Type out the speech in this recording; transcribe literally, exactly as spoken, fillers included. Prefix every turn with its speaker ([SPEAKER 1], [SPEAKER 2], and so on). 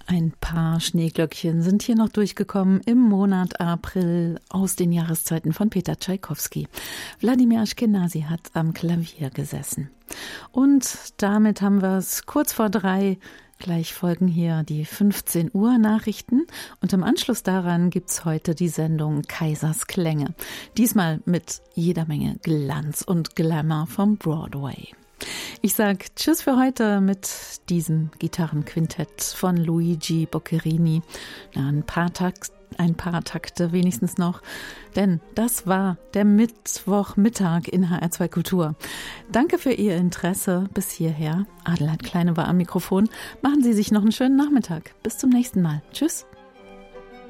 [SPEAKER 1] Ein paar Schneeglöckchen sind hier noch durchgekommen im Monat April aus den Jahreszeiten von Peter Tschaikowski. Wladimir Ashkenazy hat am Klavier gesessen. Und damit haben wir es kurz vor drei. Gleich folgen hier die fünfzehn Uhr Nachrichten und im Anschluss daran gibt's heute die Sendung Kaisers Klänge. Diesmal mit jeder Menge Glanz und Glamour vom Broadway. Ich sag Tschüss für heute mit diesem Gitarrenquintett von Luigi Boccherini. Na, ein paar Takt, ein paar Takte wenigstens noch, denn das war der Mittwochmittag in H R zwei Kultur. Danke für Ihr Interesse bis hierher. Adelheid Kleine war am Mikrofon. Machen Sie sich noch einen schönen Nachmittag. Bis zum nächsten Mal. Tschüss.